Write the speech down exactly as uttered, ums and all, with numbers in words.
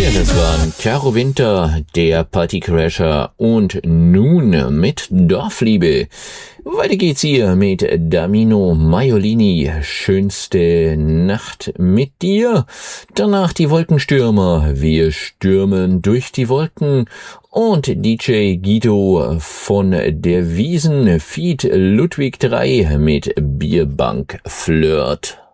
Das waren Caro Winter, der Partycrasher und nun mit Dorfliebe. Weiter geht's hier mit Damino Maiolini, schönste Nacht mit dir. Danach die Wolkenstürmer, wir stürmen durch die Wolken und D J Guido von der Wiesen, Feat Ludwig drei mit Bierbank Flirt.